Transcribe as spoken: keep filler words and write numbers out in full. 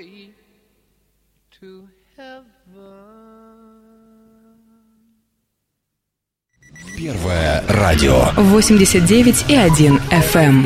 way to heaven. Первое радио. восемьдесят девять и один эф эм.